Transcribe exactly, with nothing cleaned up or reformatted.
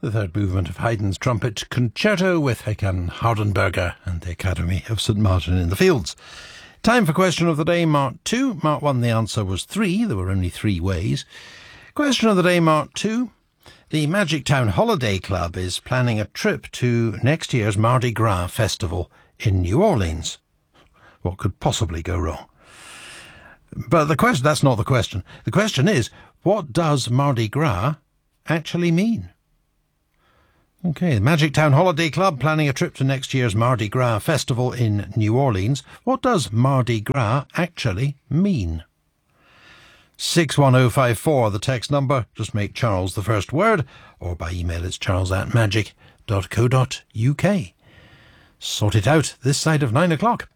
the third movement of Haydn's Trumpet Concerto with Håkan Hardenberger and the Academy of St Martin in the Fields. Time for question of the day, Mark two. Mark one, the answer was three. There were only three ways. Question of the day, Mark two. The Magic Town Holiday Club is planning a trip to next year's Mardi Gras festival in New Orleans. What could possibly go wrong? But the question, that's not the question. The question is, what does Mardi Gras actually mean? Okay, the Magic Town Holiday Club planning a trip to next year's Mardi Gras festival in New Orleans. What does Mardi Gras actually mean? six one oh five four, the text number. Just make Charles the first word, or by email it's charles at magic dot co dot uk. Sort it out this side of nine o'clock.